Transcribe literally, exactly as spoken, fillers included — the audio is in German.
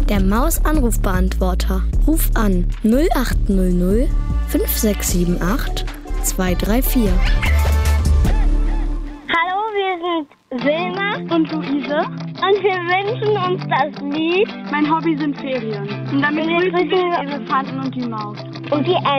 Der Maus-Anrufbeantworter. Ruf an null acht null null fünf sechs sieben acht zwei drei vier. Hallo, wir sind Wilma und Luise und wir wünschen uns das Lied Mein Hobby sind Ferien. Und damit grüßen wir den Elefanten und die Maus. und die Ente.